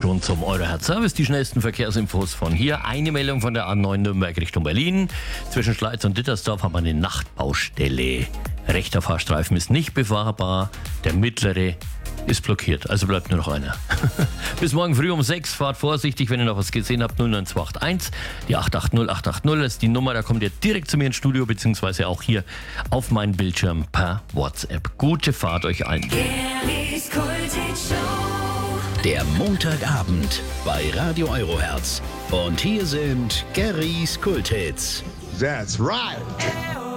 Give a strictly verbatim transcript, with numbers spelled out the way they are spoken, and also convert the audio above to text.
schon zum Eurohertz-Service. Die schnellsten Verkehrsinfos von hier. Eine Meldung von der A neun Nürnberg Richtung Berlin. Zwischen Schleiz und Dittersdorf haben wir eine Nachtbaustelle. Rechter Fahrstreifen ist nicht befahrbar. Der mittlere ist blockiert, also bleibt nur noch einer. Bis morgen früh um sechs. Fahrt vorsichtig, wenn ihr noch was gesehen habt. null neun zwei acht eins, die acht acht null acht acht null, das ist die Nummer. Da kommt ihr direkt zu mir ins Studio, beziehungsweise auch hier auf meinen Bildschirm per WhatsApp. Gute Fahrt euch allen. Der Montagabend bei Radio Eurohertz. Und hier sind Garys Kulthits. That's right.